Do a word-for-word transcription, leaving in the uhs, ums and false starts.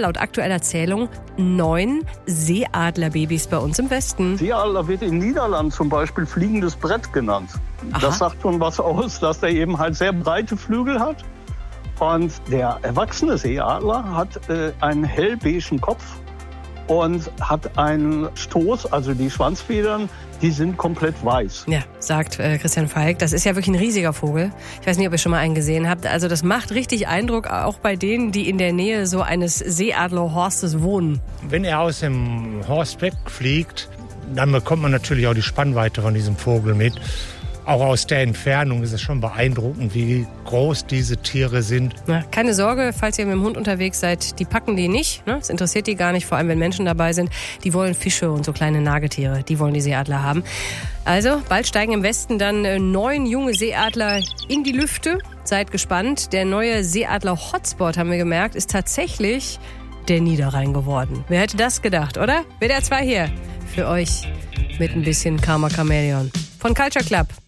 laut aktueller Zählung neun Seeadlerbabys bei uns im Westen. Seeadler wird in Niederland zum Beispiel fliegendes Brett genannt. Aha. Das sagt schon was aus, dass der eben halt sehr breite Flügel hat. Und der erwachsene Seeadler hat äh, einen hellbeigen Kopf und hat einen Stoß, also die Schwanzfedern, die sind komplett weiß. Ja, sagt äh, Christian Falk. Das ist ja wirklich ein riesiger Vogel. Ich weiß nicht, ob ihr schon mal einen gesehen habt. Also das macht richtig Eindruck, auch bei denen, die in der Nähe so eines Seeadlerhorstes wohnen. Wenn er aus dem Horst wegfliegt, dann bekommt man natürlich auch die Spannweite von diesem Vogel mit. Auch aus der Entfernung ist es schon beeindruckend, wie groß diese Tiere sind. Na, keine Sorge, falls ihr mit dem Hund unterwegs seid, die packen die nicht. Ne? Das interessiert die gar nicht, vor allem wenn Menschen dabei sind. Die wollen Fische und so kleine Nagetiere, die wollen die Seeadler haben. Also, bald steigen im Westen dann äh, neun junge Seeadler in die Lüfte. Seid gespannt. Der neue Seeadler-Hotspot, haben wir gemerkt, ist tatsächlich der Niederrhein geworden. Wer hätte das gedacht, oder? W D R zwei hier für euch mit ein bisschen Karma Chameleon von Culture Club.